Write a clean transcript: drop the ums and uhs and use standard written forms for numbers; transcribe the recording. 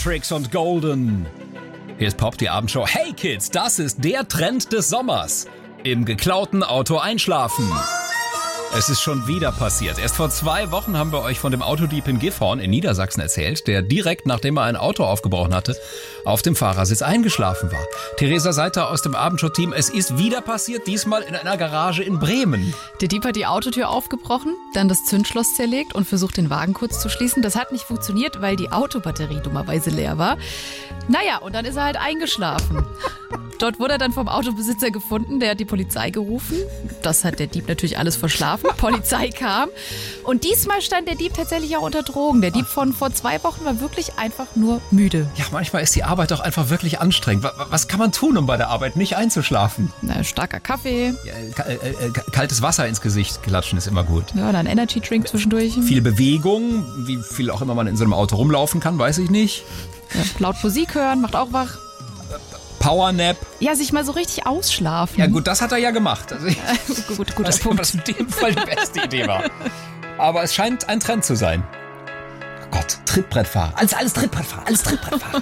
Matrix und Golden. Hier ist Pop, die Abendshow. Hey Kids, das ist der Trend des Sommers. Im geklauten Auto einschlafen. Es ist schon wieder passiert. Erst vor 2 Wochen haben wir euch von dem Autodieb in Gifhorn in Niedersachsen erzählt, der direkt, nachdem er ein Auto aufgebrochen hatte, auf dem Fahrersitz eingeschlafen war. Theresa Seiter aus dem Abendshow-Team, es ist wieder passiert, diesmal in einer Garage in Bremen. Der Dieb hat die Autotür aufgebrochen, dann das Zündschloss zerlegt und versucht, den Wagen kurz zu schließen. Das hat nicht funktioniert, weil die Autobatterie dummerweise leer war. Naja, und dann ist er halt eingeschlafen. Dort wurde er dann vom Autobesitzer gefunden, der hat die Polizei gerufen. Das hat der Dieb natürlich alles verschlafen. Polizei kam. Und diesmal stand der Dieb tatsächlich auch unter Drogen. Der Dieb von vor 2 Wochen war wirklich einfach nur müde. Ja, manchmal ist die Arbeit doch einfach wirklich anstrengend. Was kann man tun, um bei der Arbeit nicht einzuschlafen? Na, starker Kaffee. Ja, kaltes Wasser ins Gesicht klatschen ist immer gut. Ja, dann Energy Drink zwischendurch. Viel Bewegung, wie viel auch immer man in so einem Auto rumlaufen kann, weiß ich nicht. Ja, laut Musik hören, macht auch wach. Powernap. Ja, sich mal so richtig ausschlafen. Ja gut, das hat er ja gemacht. Also guter Punkt. Was in dem Fall die beste Idee war. Aber es scheint ein Trend zu sein. Oh Gott, Trittbrettfahrer. Alles Trittbrettfahrer.